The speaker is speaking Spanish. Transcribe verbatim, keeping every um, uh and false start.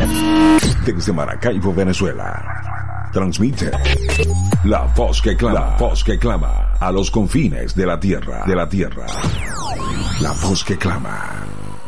Desde Maracaibo, Venezuela. Transmite La Voz que Clama, La Voz que Clama a los confines de la tierra, de la tierra. La Voz que Clama.